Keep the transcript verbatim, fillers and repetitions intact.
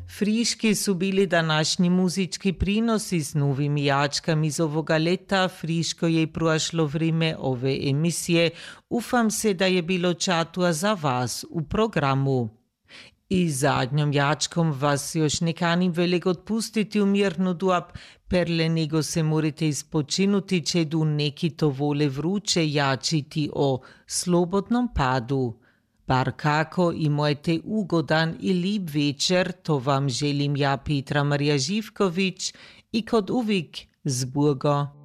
Friški su bili današnji muzički prinosi s novimi jačkami iz ovoga leta. Friško je prošlo vrijeme ove emisije. Ufam se da je bilo čatua za vas u programu. I zadnjom jačkom vas još ne kanim velik odpustiti u mirnu dob, perle nego se morate izpočinuti, če du neki to vole vruće jačiti o slobodnom padu. Bar kako imajte ugodan i lep večer, to vam želim ja, Petra Marija Živković, i kot uvijek z Burgo.